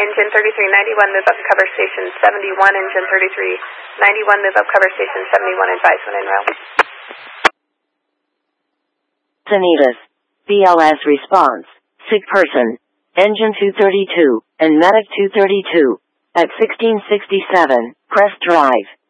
Engine 3391, move up cover station 71, engine 3391, move up cover station 71, advise when en route. Sanitas. BLS response. Sick person. Engine 232, and Medic 232. At 1667, Crest Drive.